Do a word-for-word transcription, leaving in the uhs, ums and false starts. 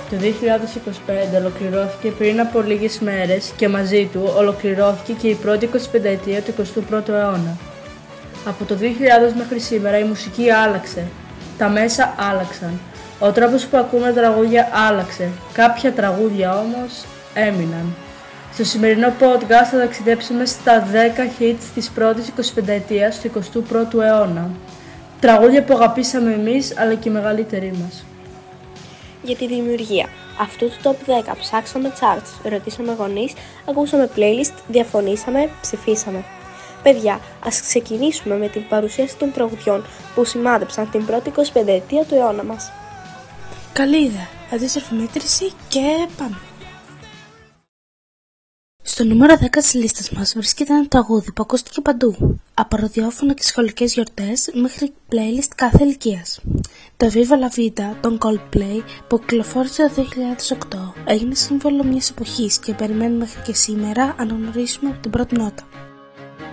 Το δύο χιλιάδες είκοσι πέντε ολοκληρώθηκε πριν από λίγες μέρες και μαζί του ολοκληρώθηκε και η πρώτη εικοσιπενταετία του εικοστού πρώτου αιώνα. Από το δύο χιλιάδες μέχρι σήμερα η μουσική άλλαξε, τα μέσα άλλαξαν, ο τρόπος που ακούμε τραγούδια άλλαξε, κάποια τραγούδια όμως έμειναν. Στο σημερινό podcast θα ταξιδέψουμε στα δέκα hits της πρώτης εικοσιπενταετίας του εικοστού πρώτου αιώνα. Τραγούδια που αγαπήσαμε εμείς αλλά και οι μεγαλύτεροι μας. Για τη δημιουργία αυτού του top δέκα ψάξαμε charts, ρωτήσαμε γονείς, ακούσαμε playlist, διαφωνήσαμε, ψηφίσαμε. Παιδιά, ας ξεκινήσουμε με την παρουσίαση των τραγουδιών που σημάδεψαν την πρώτη εικοσιπενταετία του αιώνα μας. Καλή ιδέα, αντίστροφη μέτρηση και πάμε. Στο νούμερο δέκα της λίστας μας βρίσκεται ένα τραγούδι που ακούστηκε παντού, από ραδιόφωνα και σχολικές γιορτές μέχρι playlist κάθε ηλικίας. Το Viva La Vida των Coldplay που κυκλοφόρησε το δύο χιλιάδες οκτώ έγινε σύμβολο μιας εποχής και περιμένουμε μέχρι και σήμερα να αναγνωρίσουμε από την πρώτη νότα.